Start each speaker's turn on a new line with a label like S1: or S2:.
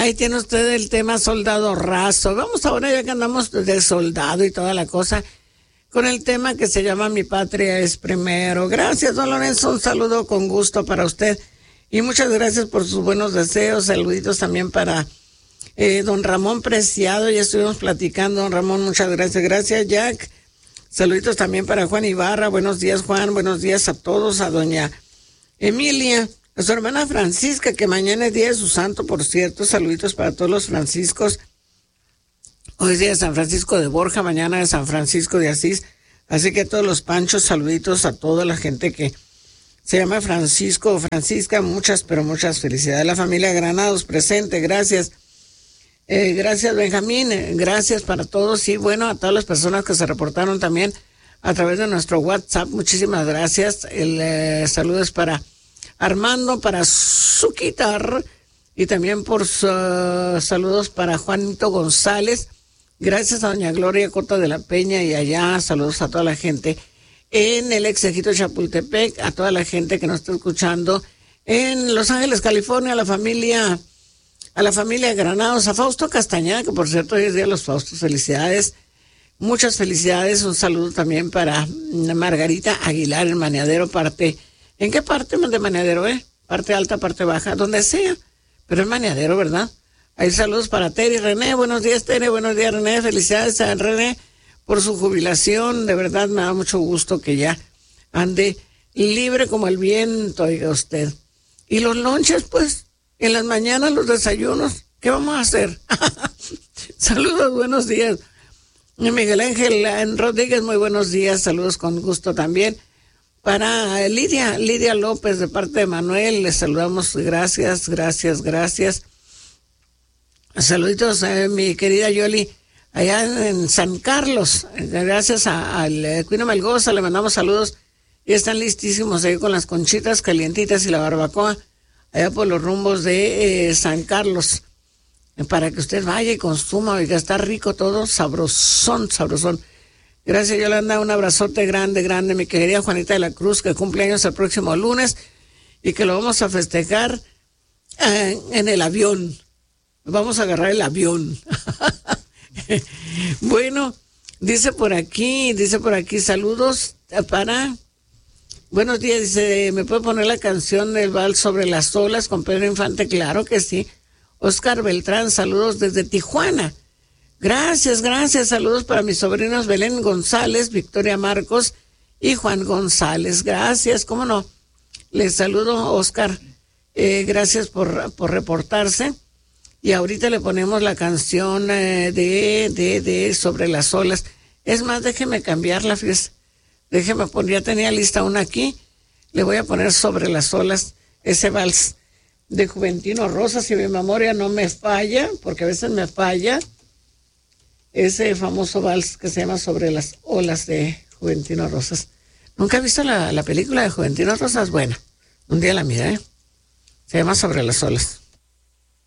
S1: Ahí tiene usted el tema Soldado Raso. Vamos ahora, ya que andamos de soldado y toda la cosa, con el tema que se llama Mi Patria es Primero. Gracias, don Lorenzo, un saludo con gusto para usted. Y muchas gracias por sus buenos deseos. Saluditos también para don Ramón Preciado. Ya estuvimos platicando, don Ramón, muchas gracias. Gracias, Jack. Saluditos también para Juan Ibarra. Buenos días, Juan. Buenos días a todos. A doña Emilia, a su hermana Francisca, que mañana es día de su santo, por cierto. Saluditos para todos los franciscos. Hoy es día de San Francisco de Borja, mañana de San Francisco de Asís. Así que a todos los panchos, saluditos a toda la gente que se llama Francisco o Francisca. Muchas, pero muchas felicidades. La familia Granados presente, gracias. Gracias, Benjamín. Gracias para todos. Y bueno, a todas las personas que se reportaron también a través de nuestro WhatsApp. Muchísimas gracias. El saludo es para Armando, para Zuquitar, y también por saludos para Juanito González. Gracias a doña Gloria Cota de la Peña y allá. Saludos a toda la gente en el Exejito Chapultepec, a toda la gente que nos está escuchando en Los Ángeles, California, a la familia Granados, a Fausto Castañeda, que por cierto hoy es día de los Faustos. Felicidades, muchas felicidades. Un saludo también para Margarita Aguilar en Maneadero, parte. ¿En qué parte de Maneadero, Parte alta, parte baja, donde sea, pero es Maneadero, ¿verdad? Hay saludos para Tere y René. Buenos días, Tere. Buenos días, René. Felicidades a René por su jubilación. De verdad me da mucho gusto que ya ande libre como el viento, oiga usted. Y los lonches, pues, en las mañanas, los desayunos, ¿qué vamos a hacer? Saludos, buenos días. Miguel Ángel Rodríguez, muy buenos días. Saludos con gusto también. Para Lidia López, de parte de Manuel, les saludamos. Gracias. Saluditos a mi querida Yoli, allá en San Carlos. Gracias al Cuino Melgoza, le mandamos saludos. Y están listísimos ahí con las conchitas calientitas y la barbacoa, allá por los rumbos de San Carlos. Para que usted vaya y consuma, oiga, está rico todo, sabrosón. Gracias, Yolanda, un abrazote grande, mi querida Juanita de la Cruz, que cumple años el próximo lunes y que lo vamos a festejar en el avión. Vamos a agarrar el avión. Bueno, dice por aquí, saludos para... Buenos días, dice, ¿me puede poner la canción del vals sobre las olas con Pedro Infante? Claro que sí. Oscar Beltrán, saludos desde Tijuana. Gracias, saludos para mis sobrinos Belén González, Victoria Marcos y Juan González. Gracias, cómo no. Les saludo, Oscar. Gracias por reportarse. Y ahorita le ponemos la canción de Sobre las Olas. Es más, déjeme cambiarla, fíjese. Déjeme poner, ya tenía lista una aquí. Le voy a poner Sobre las Olas, ese vals de Juventino Rosas, si mi memoria no me falla, porque a veces me falla. Ese famoso vals que se llama Sobre las Olas de Juventino Rosas. ¿Nunca he visto la película de Juventino Rosas? Bueno, un día la mira, Se llama Sobre las Olas.